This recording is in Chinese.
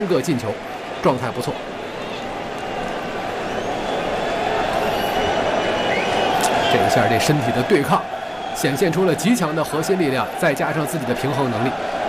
个进球，状态不错。这一下这身体的对抗，显现出了极强的核心力量，再加上自己的平衡能力。